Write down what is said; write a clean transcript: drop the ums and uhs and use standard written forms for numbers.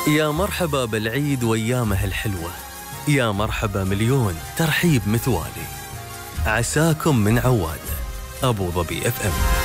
يا مرحبا بالعيد وأيامه الحلوة، يا مرحبا مليون ترحيب مثوالي. عساكم من عوادة أبو ظبي FM.